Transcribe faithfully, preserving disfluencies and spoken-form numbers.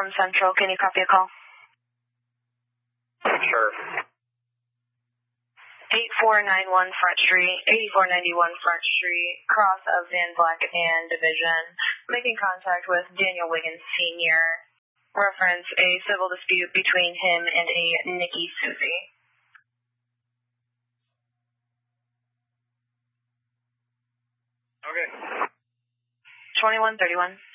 from Central. Can you copy a call? Sure. eighty-four ninety-one Front Street, eighty-four ninety-one Front Street, cross of Van Black and Division. Making contact with Daniel Wiggins Senior Reference a civil dispute between him and a Nikki Susie. Okay. twenty-one thirty-one.